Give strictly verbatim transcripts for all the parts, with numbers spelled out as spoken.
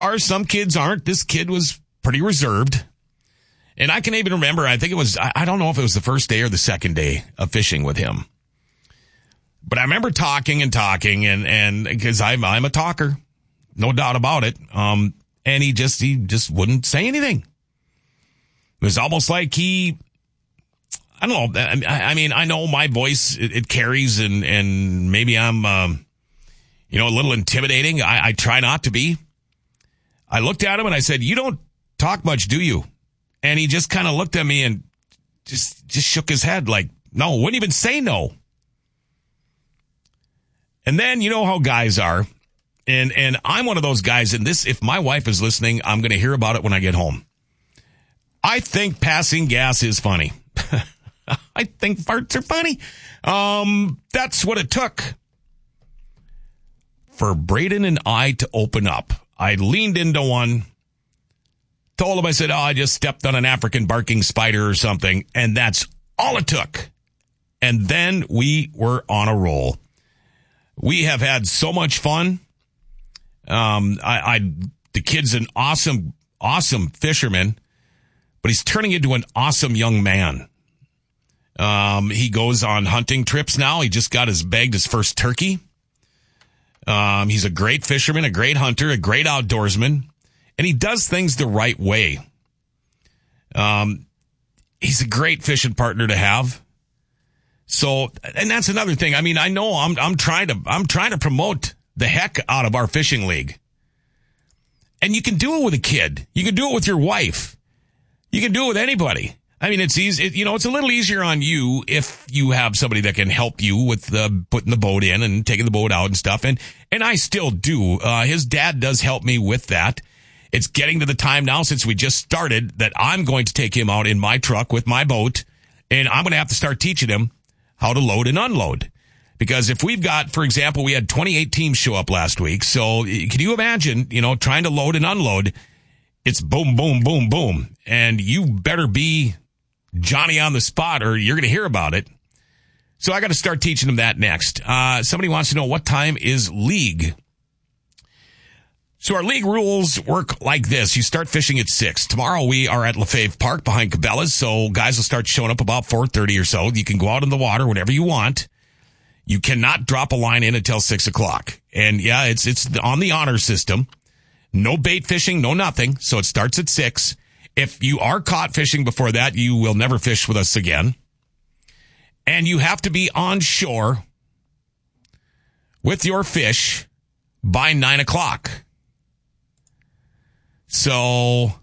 are. Some kids aren't. This kid was pretty reserved. And I can even remember, I think it was, I don't know if it was the first day or the second day of fishing with him. But I remember talking and talking, and, and because I'm, I'm a talker, no doubt about it. Um, and he just, he just wouldn't say anything. It was almost like he, I don't know. I, I mean, I know my voice, it, it carries, and, and maybe I'm, um, you know, a little intimidating. I, I try not to be. I looked at him and I said, "You don't talk much, do you?" And he just kind of looked at me and just, just shook his head like, no, wouldn't even say no. And then, you know how guys are. And, and I'm one of those guys, and this, if my wife is listening, I'm going to hear about it when I get home. I think passing gas is funny. I think farts are funny. Um, that's what it took for Braden and I to open up. I leaned into one, told him, I said, "Oh, I just stepped on an African barking spider or something." And that's all it took. And then we were on a roll. We have had so much fun. Um, I, I, the kid's an awesome, awesome fisherman, but he's turning into an awesome young man. Um, he goes on hunting trips now. He just got his bagged his first turkey. Um, he's a great fisherman, a great hunter, a great outdoorsman, and he does things the right way. Um, he's a great fishing partner to have. So, and that's another thing. I mean, I know I'm, I'm trying to, I'm trying to promote the heck out of our fishing league. And you can do it with a kid. You can do it with your wife. You can do it with anybody. I mean, it's easy, it, you know, it's a little easier on you if you have somebody that can help you with the, putting the boat in and taking the boat out and stuff. And, and I still do. Uh, his dad does help me with that. It's getting to the time now, since we just started, that I'm going to take him out in my truck with my boat, and I'm going to have to start teaching him how to load and unload. Because if we've got, for example, we had twenty-eight teams show up last week. So can you imagine, you know, trying to load and unload? It's boom, boom, boom, boom. And you better be Johnny on the spot, or you're going to hear about it. So I got to start teaching them that next. Uh, somebody wants to know, what time is league? So our league rules work like this. You start fishing at six. Tomorrow we are at Lefebvre Park behind Cabela's. So guys will start showing up about four thirty or so. You can go out in the water whenever you want. You cannot drop a line in until six o'clock. And yeah, it's, it's on the honor system. No bait fishing, no nothing. So it starts at six. If you are caught fishing before that, you will never fish with us again. And you have to be on shore with your fish by nine o'clock. So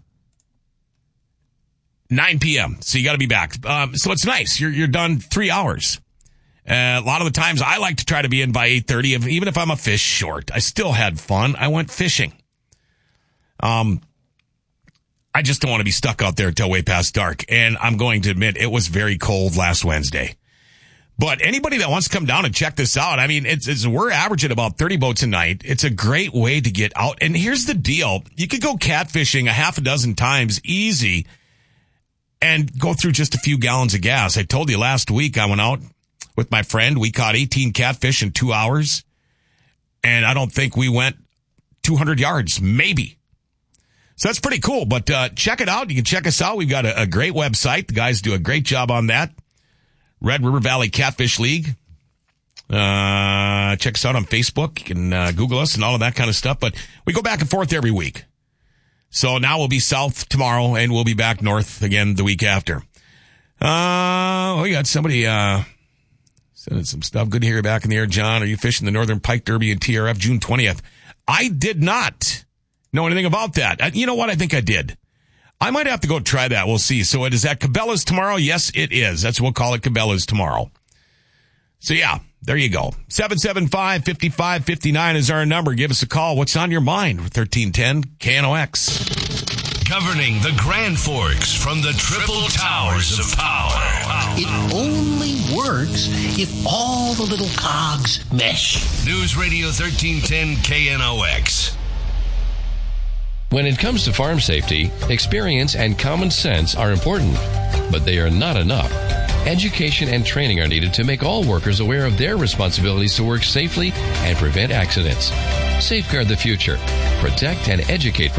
nine p.m. So you got to be back. Um, so it's nice. You're, you're done three hours. Uh, a lot of the times I like to try to be in by eight thirty. If, even if I'm a fish short, I still had fun. I went fishing. Um, I just don't want to be stuck out there until way past dark. And I'm going to admit, it was very cold last Wednesday. But anybody that wants to come down and check this out, I mean, it's, it's we're averaging about thirty boats a night. It's a great way to get out. And here's the deal. You could go catfishing a half a dozen times easy and go through just a few gallons of gas. I told you last week I went out with my friend. We caught eighteen catfish in two hours. And I don't think we went two hundred yards, maybe. So that's pretty cool, but uh, check it out. You can check us out. We've got a, a great website. The guys do a great job on that. Red River Valley Catfish League. Uh, check us out on Facebook. You can uh, Google us and all of that kind of stuff. But we go back and forth every week. So now we'll be south tomorrow, and we'll be back north again the week after. Uh, we got somebody uh, sending some stuff. Good to hear you back in the air, John. Are you fishing the Northern Pike Derby and T R F June twentieth? I did not know anything about that. You know what? I think I did. I might have to go try that. We'll see. So it is at Cabela's tomorrow? Yes, it is. That's what we'll call it, Cabela's tomorrow. So yeah, there you go. seven seven five, five five five nine is our number. Give us a call. What's on your mind? thirteen ten K N O X. Covering the Grand Forks from the Triple Towers of Power. It only works if all the little cogs mesh. News Radio thirteen ten K N O X. When it comes to farm safety, experience and common sense are important, but they are not enough. Education and training are needed to make all workers aware of their responsibilities to work safely and prevent accidents. Safeguard the future. Protect and educate